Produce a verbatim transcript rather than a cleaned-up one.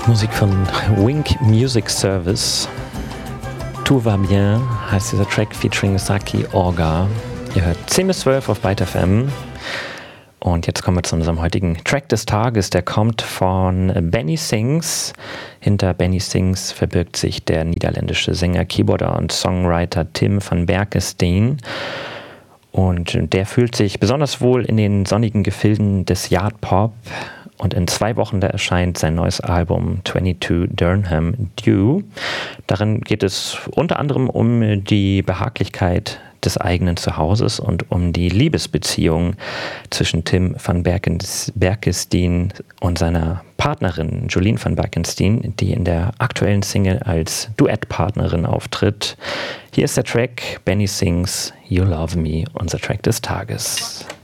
Musik von Wink Music Service. Tout va bien heißt dieser Track featuring Saki Orga. Ihr hört zehn bis zwölf auf Byte F M. Und jetzt kommen wir zu unserem heutigen Track des Tages. Der kommt von Benny Sings. Hinter Benny Sings verbirgt sich der niederländische Sänger, Keyboarder und Songwriter Tim van Berkestein. Und der fühlt sich besonders wohl in den sonnigen Gefilden des Yard Pop. Und in zwei Wochen da erscheint sein neues Album zweiundzwanzig Durham Dew. Darin geht es unter anderem um die Behaglichkeit des eigenen Zuhauses und um die Liebesbeziehung zwischen Tim van Berkestein und seiner Partnerin Jolien van Berkestein, die in der aktuellen Single als Duettpartnerin auftritt. Hier ist der Track Benny Sings You Love Me, unser Track des Tages.